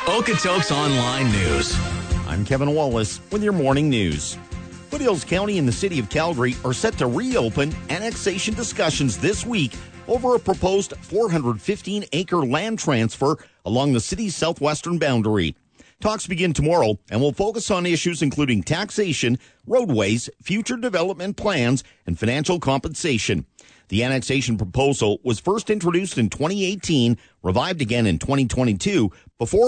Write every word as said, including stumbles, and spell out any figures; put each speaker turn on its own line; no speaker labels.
Okotoks Online News.
I'm Kevin Wallace with your morning news. Foothills County and the city of Calgary are set to reopen annexation discussions this week over a proposed four hundred fifteen acre land transfer along the city's southwestern boundary. Talks begin tomorrow and will focus on issues including taxation, roadways, future development plans, and financial compensation. The annexation proposal was first introduced in twenty eighteen, revived again in twenty twenty-two, before